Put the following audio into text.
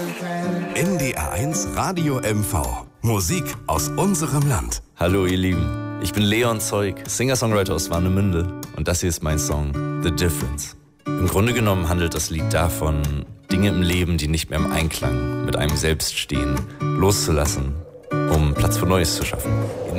NDR1 Radio MV. Musik aus unserem Land. Hallo ihr Lieben, ich bin Leon Zeug, Singer-Songwriter aus Warnemünde und das hier ist mein Song The Difference. Im Grunde genommen handelt das Lied davon, Dinge im Leben, die nicht mehr im Einklang mit einem selbst stehen, loszulassen, um Platz für Neues zu schaffen.